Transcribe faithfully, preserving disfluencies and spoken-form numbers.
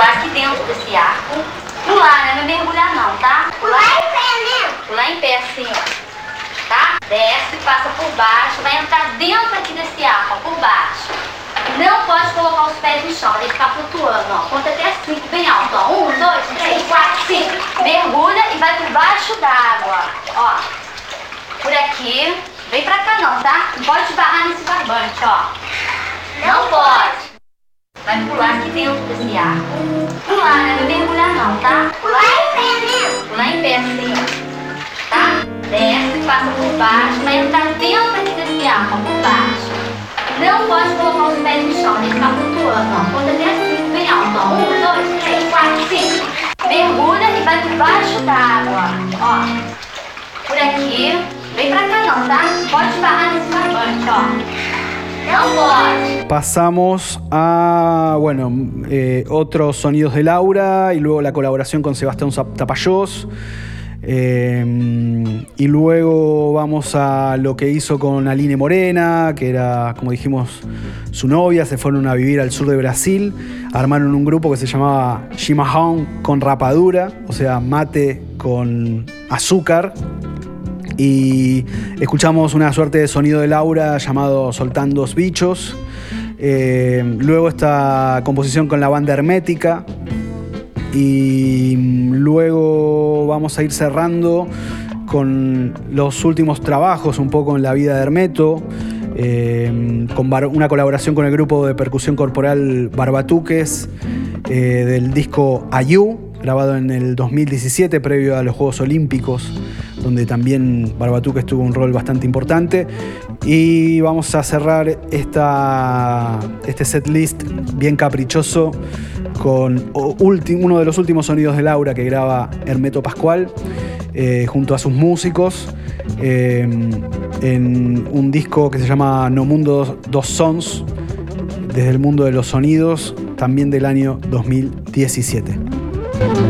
pular aqui dentro desse arco. Pular, né? Não mergulhar não, tá? Pular em pé, né? Pular em pé assim, ó. Tá? Desce, passa por baixo, vai entrar dentro aqui desse arco, ó, por baixo. Não pode colocar os pés no chão, tem que ficar flutuando, ó. Conta até cinco, bem alto, ó. Um, dois, três, quatro, cinco. Mergulha e vai por baixo d'água, ó. Por aqui. Vem pra cá não, tá? Não pode esbarrar nesse barbante, ó. Não pode. Vai pular aqui dentro desse arco. Pular, né? Não mergulhar não, tá? Pular em pé, né? Pular em pé assim, ó. Tá? Desce, passa por baixo, vai entrar dentro aqui desse arco, ó, por baixo. Não pode colocar os pés no chão, tem que ficar flutuando, ó. Conta até cinco, bem alto, ó. Um, dois, três, quatro, cinco. Mergulha e vai por baixo d'água, ó. Por aqui. Vem pra cá não, tá? Não pode esbarrar nesse barbante, ó. Não pode. Pasamos a, bueno, eh, otros sonidos de Laura y luego la colaboración con Sebastián Tapallós. Eh, y luego vamos a lo que hizo con Aline Morena, que era, como dijimos, su novia. Se fueron a vivir al sur de Brasil, armaron un grupo que se llamaba Chimarrão con rapadura, o sea, mate con azúcar. Y escuchamos una suerte de sonido de Laura llamado Soltando os Bichos. Eh, luego esta composición con la banda Hermética. Y luego vamos a ir cerrando con los últimos trabajos un poco en la vida de Hermeto, eh, con bar- una colaboración con el grupo de percusión corporal Barbatuques, eh, del disco Ayú, grabado en el dos mil diecisiete, previo a los Juegos Olímpicos, donde también Barbatuques tuvo un rol bastante importante. Y vamos a cerrar esta, este setlist bien caprichoso con uno de los últimos sonidos de Laura que graba Hermeto Pascual eh, junto a sus músicos eh, en un disco que se llama No Mundo dos Sons, desde el mundo de los sonidos, también del año dos mil diecisiete.